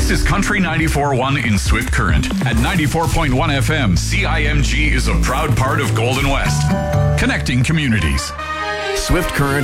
This is Country 94.1 in Swift Current. At 94.1 FM, CIMG is a proud part of Golden West, connecting communities. Swift Current